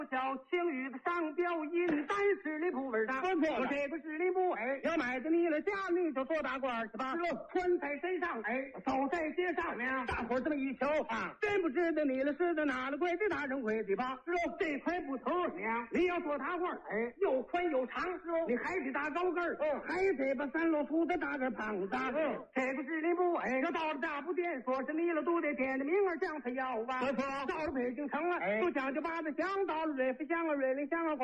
小青雨的上标银丹十里铺文上，说这个十里铺要买的你了家，你就做大官去吧。穿在身上走在街上面，大伙这么一瞧啊，真不知道你了是的哪了贵的大人贵的吧？这块布头你要做大官又宽又长，你还得大高个还得把三落土的大个胖子。这个十里铺要到了大布店，说是你了都得点的名儿将他要吧。到了北京城了，都讲究八子乡，到了瑞福乡啊、瑞林乡啊。